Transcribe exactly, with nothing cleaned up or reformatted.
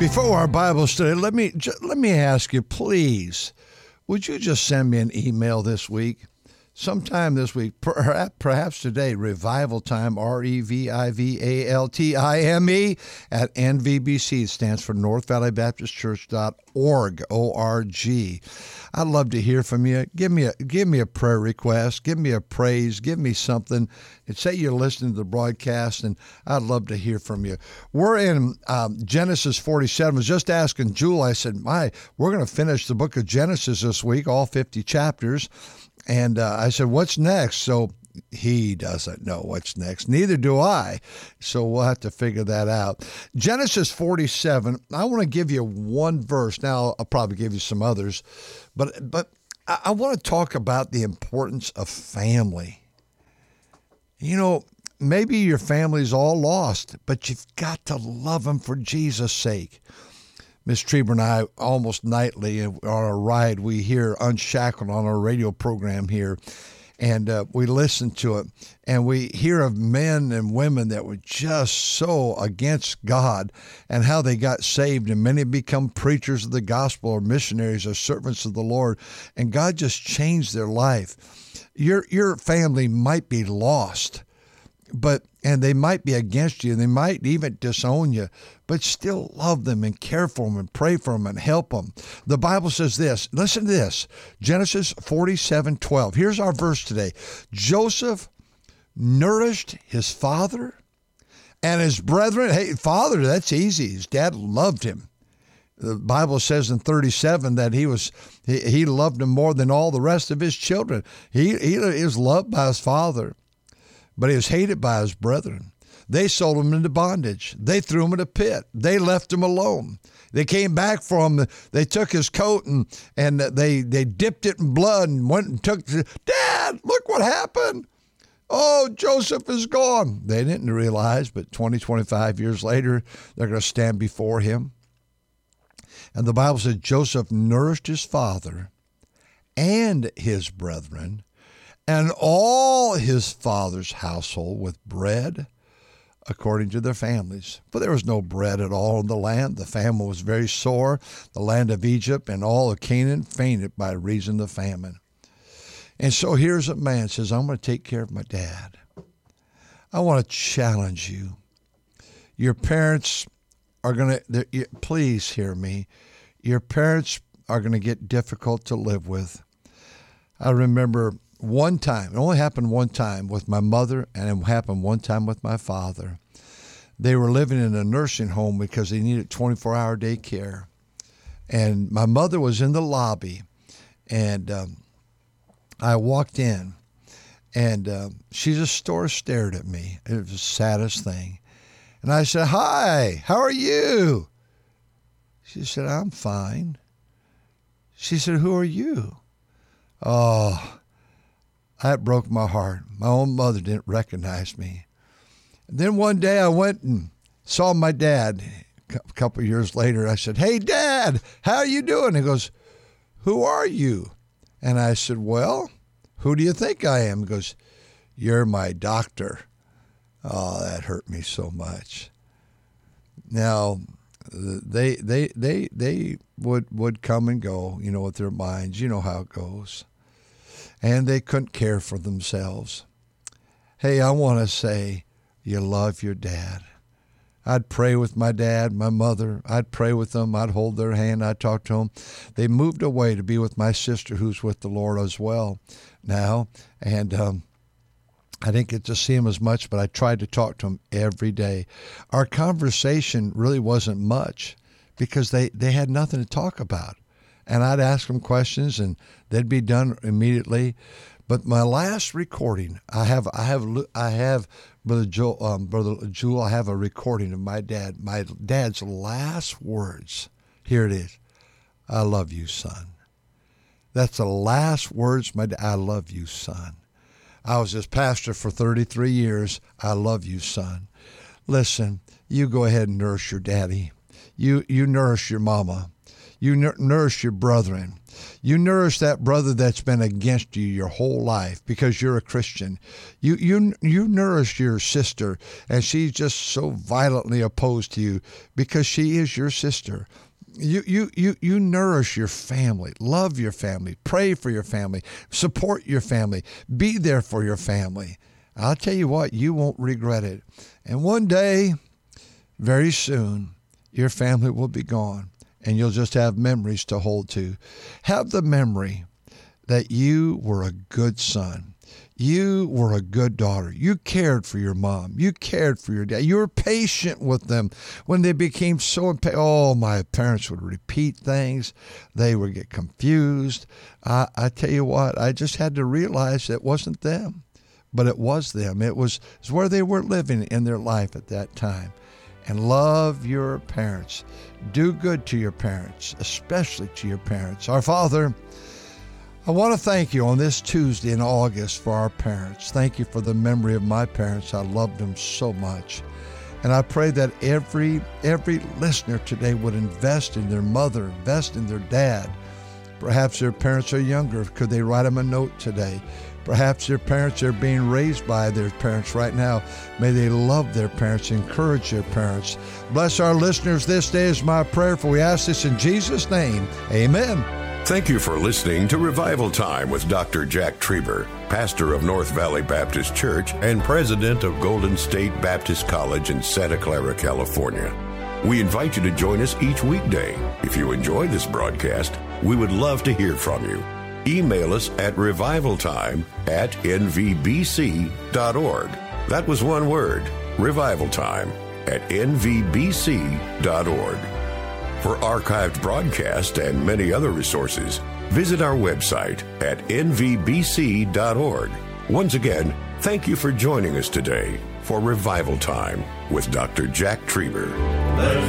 Before our Bible study, let me let me ask you, please, would you just send me an email this week? Sometime this week, perhaps, perhaps today, Revival Time, R E V I V A L T I M E, at N V B C. It stands for North Valley Baptist Church dot org, O R G. I'd love to hear from you. Give me a give me a prayer request. Give me a praise. Give me something. And say you're listening to the broadcast, and I'd love to hear from you. We're in um, Genesis forty-seven. I was just asking Jewel, I said, my, we're going to finish the book of Genesis this week, all fifty chapters. And uh, I said, what's next? So he doesn't know what's next. Neither do I. So we'll have to figure that out. Genesis forty-seven, I want to give you one verse. Now, I'll probably give you some others. But, but I, I want to talk about the importance of family. You know, maybe your family's all lost, but you've got to love them for Jesus' sake. Miss Trieber and I, almost nightly on our ride, we hear Unshackled on our radio program here, and uh, we listen to it, and we hear of men and women that were just so against God and how they got saved, and many become preachers of the gospel or missionaries or servants of the Lord, and God just changed their life. Your your family might be lost, but and they might be against you, and they might even disown you, but still love them and care for them and pray for them and help them. The Bible says this. Listen to this. Genesis forty-seven twelve. Here's our verse today. Joseph nourished his father and his brethren. Hey, father, that's easy. His dad loved him. The Bible says in thirty-seven that he was he, he loved him more than all the rest of his children. He, he, he was loved by his father, but he was hated by his brethren. They sold him into bondage. They threw him in a pit. They left him alone. They came back for him. They took his coat and, and they, they dipped it in blood and went and took, Dad, look what happened. Oh, Joseph is gone. They didn't realize, but twenty, twenty-five years later, they're going to stand before him. And the Bible says Joseph nourished his father and his brethren and all his father's household with bread according to their families. For there was no bread at all in the land. The famine was very sore. The land of Egypt and all of Canaan fainted by reason of famine. And so here's a man says, I'm going to take care of my dad. I want to challenge you. Your parents are going to, please hear me. Your parents are going to get difficult to live with. I remember one time, it only happened one time with my mother, and it happened one time with my father. They were living in a nursing home because they needed twenty-four hour day care. And my mother was in the lobby, and um, I walked in, and uh, she just sort of stared at me. It was the saddest thing. And I said, hi, how are you? She said, I'm fine. She said, who are you? Oh, that broke my heart. My own mother didn't recognize me. And then one day I went and saw my dad. A couple of years later, I said, hey, Dad, how are you doing? He goes, who are you? And I said, well, who do you think I am? He goes, you're my doctor. Oh, that hurt me so much. Now, they they they they would, would come and go, you know, with their minds. You know how it goes. And they couldn't care for themselves. Hey, I want to say you love your dad. I'd pray with my dad, my mother. I'd pray with them. I'd hold their hand. I'd talk to them. They moved away to be with my sister, who's with the Lord as well now. And um, I didn't get to see him as much, but I tried to talk to him every day. Our conversation really wasn't much because they, they had nothing to talk about. And I'd ask them questions, and they'd be done immediately. But my last recording, I have, I have, I have, Brother Joel, um, Brother Jewel, I have a recording of my dad. My dad's last words. Here it is. I love you, son. That's the last words my dad. I love you, son. I was his pastor for thirty-three years. I love you, son. Listen, you go ahead and nurse your daddy. You, you nourish your mama. You n- nourish your brethren. You nourish that brother that's been against you your whole life because you're a Christian. You you you nourish your sister, and she's just so violently opposed to you because she is your sister. You you you you nourish your family, love your family, pray for your family, support your family, be there for your family. I'll tell you what, you won't regret it. And one day, very soon, your family will be gone, and you'll just have memories to hold to. Have the memory that you were a good son. You were a good daughter. You cared for your mom. You cared for your dad. You were patient with them when they became so impatient. Oh, my parents would repeat things. They would get confused. I, I tell you what, I just had to realize it wasn't them, but it was them. It was, it was where they were living in their life at that time. And love your parents. Do good to your parents, especially to your parents. Our Father, I want to thank you on this Tuesday in August for our parents. Thank you for the memory of my parents. I loved them so much. And I pray that every every listener today would invest in their mother, invest in their dad. Perhaps their parents are younger. Could they write them a note today? Perhaps their parents are being raised by their parents right now. May they love their parents, encourage their parents. Bless our listeners this day is my prayer, for we ask this in Jesus' name. Amen. Thank you for listening to Revival Time with Doctor Jack Trieber, pastor of North Valley Baptist Church and president of Golden State Baptist College in Santa Clara, California. We invite you to join us each weekday. If you enjoy this broadcast, we would love to hear from you. Email us at revivaltime at n v b c dot org. That was one word, revivaltime at n v b c dot org. For archived broadcasts and many other resources, visit our website at n v b c dot org. Once again, thank you for joining us today for Revival Time with Doctor Jack Trieber.